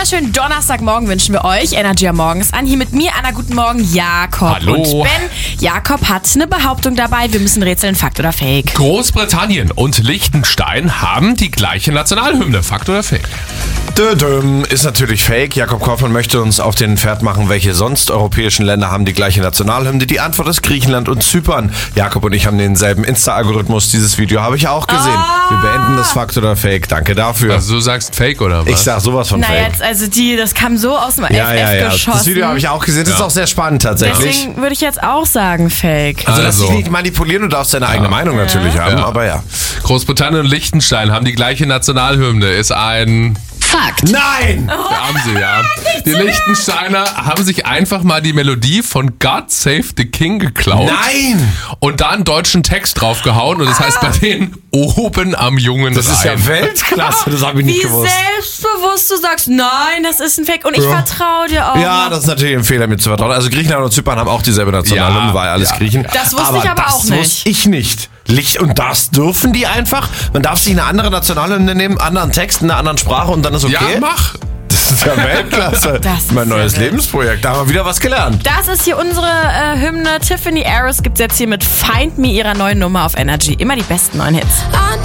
wunderschönen Donnerstagmorgen wünschen wir euch. Energy am Morgen ist an. Hier mit mir, Anna, guten Morgen, Jakob. Hallo. Und Ben. Jakob hat eine Behauptung dabei. Wir müssen rätseln, Fakt oder Fake. Großbritannien und Liechtenstein haben die gleiche Nationalhymne. Fakt oder Fake? Ist natürlich fake. Jakob Kaufmann möchte uns auf den Pferd machen, welche sonst europäischen Länder haben die gleiche Nationalhymne. Die Antwort ist Griechenland und Zypern. Jakob und ich haben denselben Insta-Algorithmus. Dieses Video habe ich auch gesehen. Wir beenden das Fakt oder Fake. Danke dafür. Also du sagst Fake oder was? Ich sag sowas von Na Fake. jetzt, also das kam so aus dem FF geschossen. Das Video habe ich auch gesehen. Das ist auch sehr spannend tatsächlich. Deswegen würde ich jetzt auch sagen Fake. Also lass dich nicht manipulieren, du darfst deine eigene Meinung natürlich haben, aber ja. Großbritannien und Liechtenstein haben die gleiche Nationalhymne. Ist ein... Fakt. Nein! Haben sie, ja. Die Liechtensteiner haben sich einfach mal die Melodie von God Save the King geklaut. Nein! Und da einen deutschen Text draufgehauen. Und das heißt bei denen oben am Jungen Das ist ja Weltklasse, das habe ich nicht Wie gewusst. selbstbewusst du sagst, nein, das ist ein Fake und ich vertraue dir auch. Ja, das ist natürlich ein Fehler, mir zu vertrauen. Also Griechenland und Zypern haben auch dieselbe Nationalhymne, Ja, war ja alles ja. Griechen. Das wusste ich aber auch das nicht. wusste ich nicht. Und das dürfen die einfach? Man darf sich eine andere Nationalhymne nehmen, anderen Text, in einer anderen Sprache und dann ist okay? Ja, mach. Das ist ja Weltklasse. Das ist mein neues ja wild. Lebensprojekt. Da haben wir wieder was gelernt. Das ist hier unsere Hymne. Tiffany Harris gibt es jetzt hier mit Find Me ihrer neuen Nummer auf Energy. Immer die besten neuen Hits. I